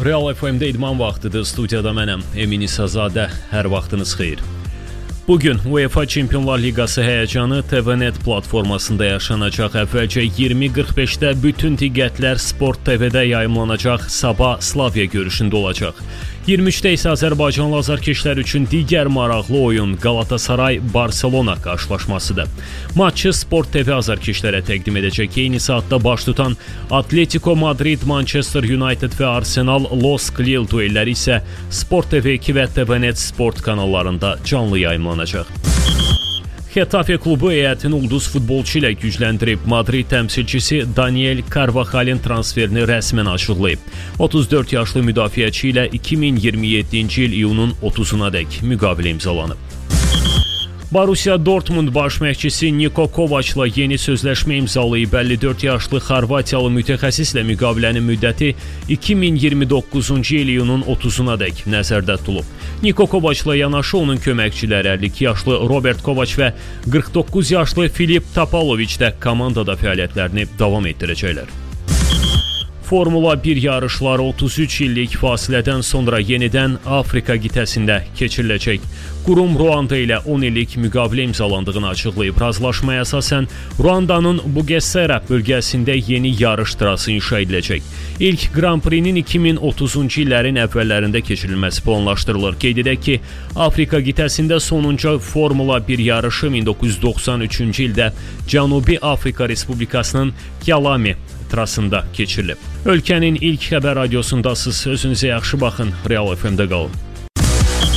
Real FM-də idman vaxtıdır, studiyada mənəm, Emin İsazadə, hər vaxtınız xeyir. Bugün UEFA Çempionlar Liqası həyəcanı TVNet platformasında yaşanacaq. Əvvəlcə 20:45-də bütün diqqətlər Sport TV-də yayımlanacaq, sabah Slavia görüşündə olacaq. 23-də isə Azərbaycanlı azarkeşlər üçün digər maraqlı oyun Galatasaray-Barselona qarşılaşmasıdır. Maçı Sport TV azarkeşlərə təqdim edəcək. Eyni saatda baş tutan Atletico Madrid, Manchester United və Arsenal Los Cliel duelləri isə Sport TV 2 və TVNet Sport kanallarında canlı yayımlanacaq. Xetafe klubu heyətini ulduz futbolçu ilə gücləndirib. Madrid təmsilçisi Daniel Carvajal'in transferini rəsmən açıqlayıb. 34 yaşlı müdafiəçi ilə 2027-ci il iyunun 30-unadək müqavilə imzalanıb. Borussia Dortmund baş məşqçisi Niko Kovac'la yeni sözləşmə imzalayıb. 54 yaşlı Xorvatiyalı mütəxəssislə müqavilənin müddəti 2029-cu il iyunun 30-unadək nəzərdə tutulub. Niko Kovac'la yanaşı onun köməkçiləri 52 yaşlı Robert Kovac və 49 yaşlı Filip Tapalovic də komandada fəaliyyətlərini davam etdirəcəklər. Formula 1 yarışları 33 illik fasilədən sonra yenidən Afrika qitəsində keçiriləcək. Qurum Ruanda ilə 10 illik müqavilə imzalandığını açıqlayıb. Razılaşmaya əsasən Ruandanın Bugesera bölgəsində yeni yarış trası inşa ediləcək. İlk Grand Prix-nin 2030-cu illərin əvvəllərində keçirilməsi planlaşdırılır. Qeyd edək ki, Afrika qitəsində sonuncu Formula 1 yarışı 1993-cü ildə Cənubi Afrika Respublikasının Kyalami trasında keçirilib. Ölkənin ilk xəbər radiosundasınız. Özünüzə yaxşı baxın. Real FM-də qalın.